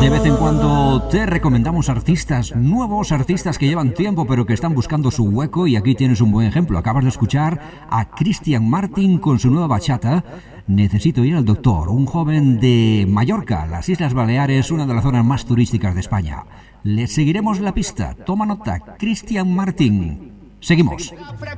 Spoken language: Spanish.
De vez en cuando te recomendamos artistas nuevos, artistas que llevan tiempo pero que están buscando su hueco, y aquí tienes un buen ejemplo. Acabas de escuchar a Cristian Martin con su nueva bachata, Necesito ir al doctor, un joven de Mallorca, las Islas Baleares, una de las zonas más turísticas de España. Le seguiremos la pista. Toma nota, Cristian Martin. Seguimos.